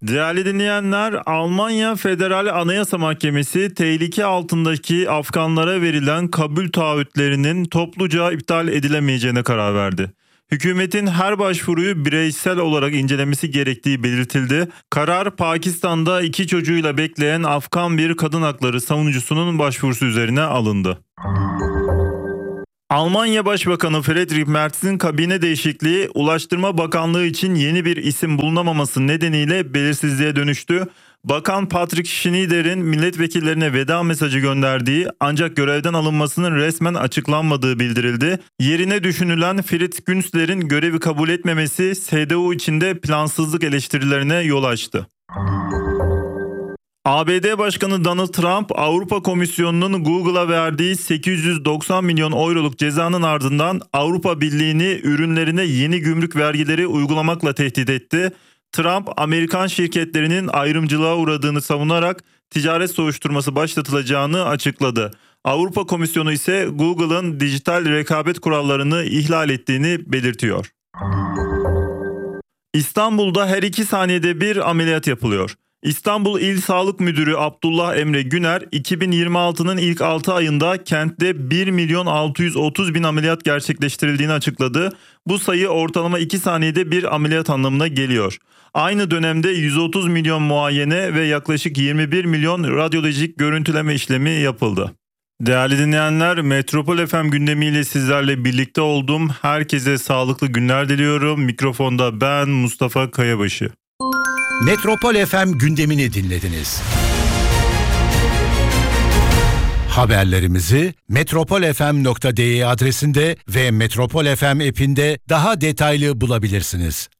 Değerli dinleyenler, Almanya Federal Anayasa Mahkemesi tehlike altındaki Afganlara verilen kabul taahhütlerinin topluca iptal edilemeyeceğine karar verdi. Hükümetin her başvuruyu bireysel olarak incelemesi gerektiği belirtildi. Karar, Pakistan'da 2 çocuğuyla bekleyen Afgan bir kadın hakları savunucusunun başvurusu üzerine alındı. Almanya Başbakanı Friedrich Merz'in kabine değişikliği Ulaştırma Bakanlığı için yeni bir isim bulunamaması nedeniyle belirsizliğe dönüştü. Bakan Patrick Schneider'in milletvekillerine veda mesajı gönderdiği ancak görevden alınmasının resmen açıklanmadığı bildirildi. Yerine düşünülen Fritz Günzler'in görevi kabul etmemesi CDU içinde plansızlık eleştirilerine yol açtı. ABD Başkanı Donald Trump, Avrupa Komisyonu'nun Google'a verdiği 890 milyon euroluk cezanın ardından Avrupa Birliği'ni ürünlerine yeni gümrük vergileri uygulamakla tehdit etti. Trump, Amerikan şirketlerinin ayrımcılığa uğradığını savunarak ticaret soruşturması başlatılacağını açıkladı. Avrupa Komisyonu ise Google'ın dijital rekabet kurallarını ihlal ettiğini belirtiyor. İstanbul'da her 2 saniyede bir ameliyat yapılıyor. İstanbul İl Sağlık Müdürü Abdullah Emre Güner, 2026'nın ilk 6 ayında kentte 1 milyon 630 bin ameliyat gerçekleştirildiğini açıkladı. Bu sayı ortalama 2 saniyede bir ameliyat anlamına geliyor. Aynı dönemde 130 milyon muayene ve yaklaşık 21 milyon radyolojik görüntüleme işlemi yapıldı. Değerli dinleyenler, Metropol FM gündemiyle sizlerle birlikte oldum. Herkese sağlıklı günler diliyorum. Mikrofonda ben Mustafa Kayabaşı. Metropol FM gündemini dinlediniz. Haberlerimizi metropolfm.de adresinde ve Metropol FM app'inde daha detaylı bulabilirsiniz.